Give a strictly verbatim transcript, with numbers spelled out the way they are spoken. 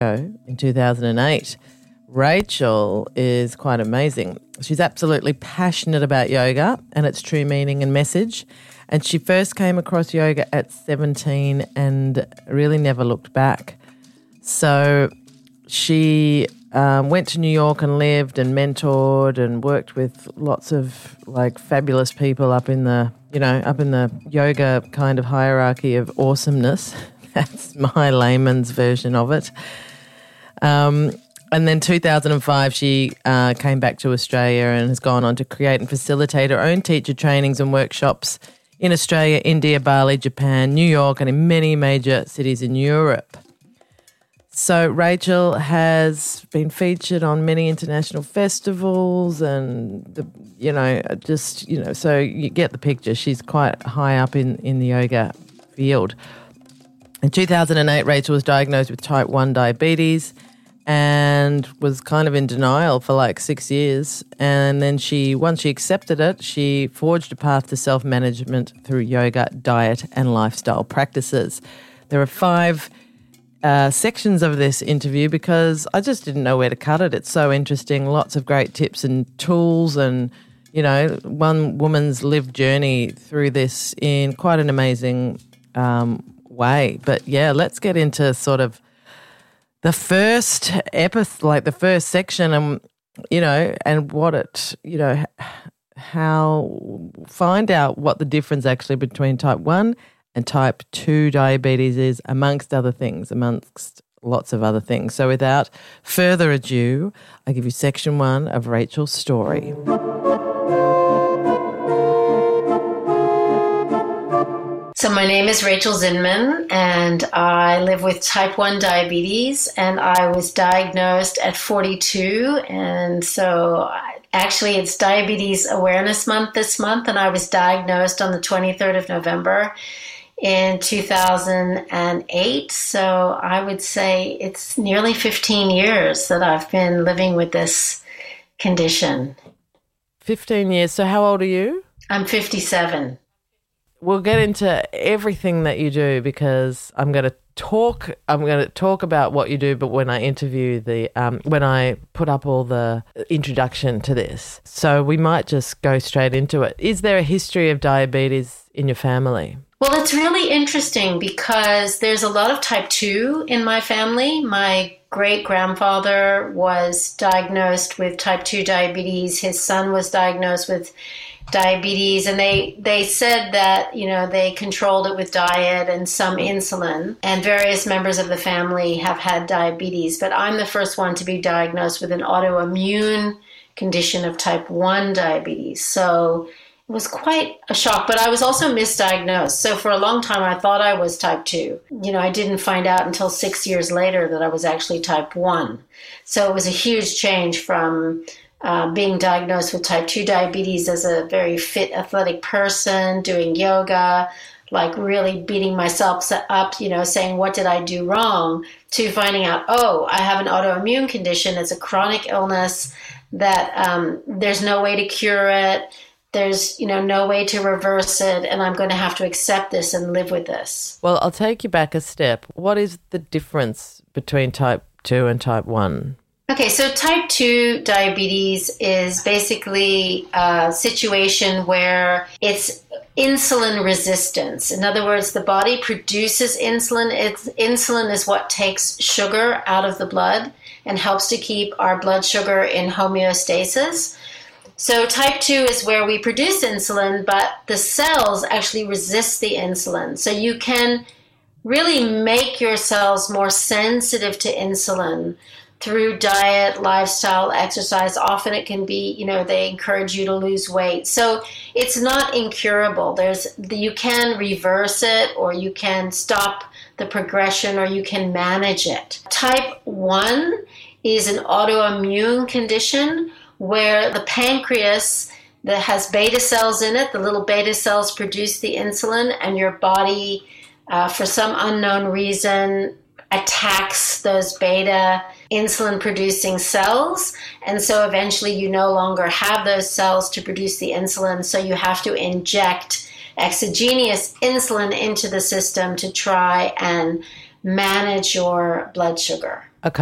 in two thousand eight. Rachel is quite amazing. She's absolutely passionate about yoga and its true meaning and message. And she first came across yoga at seventeen and really never looked back. So she um, went to New York and lived and mentored and worked with lots of like fabulous people up in the, you know, up in the yoga kind of hierarchy of awesomeness. That's my layman's version of it. Um, and then two thousand five, she uh, came back to Australia and has gone on to create and facilitate her own teacher trainings and workshops in Australia, India, Bali, Japan, New York, and in many major cities in Europe. So Rachel has been featured on many international festivals and, the, you know, just, you know, so you get the picture. She's quite high up in, in the yoga field. In two thousand eight, Rachel was diagnosed with type one diabetes and was kind of in denial for like six years. And then she, once she accepted it, she forged a path to self-management through yoga, diet, and lifestyle practices. There are five uh, sections of this interview because I just didn't know where to cut it. It's so interesting. Lots of great tips and tools and, you know, one woman's lived journey through this in quite an amazing um, way. But yeah, let's get into sort of the first episode, like the first section, and you know, and what it, you know, how find out what the difference actually between type one and type two diabetes is, amongst other things, amongst lots of other things. So, without further ado, I give you section one of Rachel's story. So my name is Rachel Zinman, and I live with type one diabetes, and I was diagnosed at forty-two, and so actually it's Diabetes Awareness Month this month, and I was diagnosed on the twenty-third of November in two thousand eight, so I would say it's nearly fifteen years that I've been living with this condition. fifteen years. So how old are you? I'm fifty-seven. We'll get into everything that you do because I'm going to talk. I'm going to talk about what you do, but when I interview the, um, when I put up all the introduction to this, so we might just go straight into it. Is there a history of diabetes in your family? Well, it's really interesting because there's a lot of type two in my family. My great-grandfather was diagnosed with type two diabetes. His son was diagnosed with diabetes, and they they said that, you know, they controlled it with diet and some insulin, and various members of the family have had diabetes, but I'm the first one to be diagnosed with an autoimmune condition of type one diabetes. So it was quite a shock, but I was also misdiagnosed. So for a long time I thought I was type two. You know, I didn't find out until six years later that I was actually type one. So it was a huge change from Uh, being diagnosed with type two diabetes as a very fit, athletic person, doing yoga, like really beating myself up, you know, saying, what did I do wrong, to finding out, oh, I have an autoimmune condition. It's a chronic illness that um, there's no way to cure it. There's, you know, no way to reverse it, and I'm going to have to accept this and live with this. Well, I'll take you back a step. What is the difference between type two and type one? Okay, so type two diabetes is basically a situation where it's insulin resistance. In other words, the body produces insulin. It's, insulin is what takes sugar out of the blood and helps to keep our blood sugar in homeostasis. So type two is where we produce insulin, but the cells actually resist the insulin. So you can really make your cells more sensitive to insulin through diet, lifestyle, exercise. Often it can be, you know, they encourage you to lose weight. So it's not incurable. There's, you can reverse it, or you can stop the progression, or you can manage it. Type one is an autoimmune condition where the pancreas that has beta cells in it, the little beta cells produce the insulin, and your body, uh, for some unknown reason, attacks those beta insulin-producing cells, and so eventually you no longer have those cells to produce the insulin, so you have to inject exogenous insulin into the system to try and manage your blood sugar.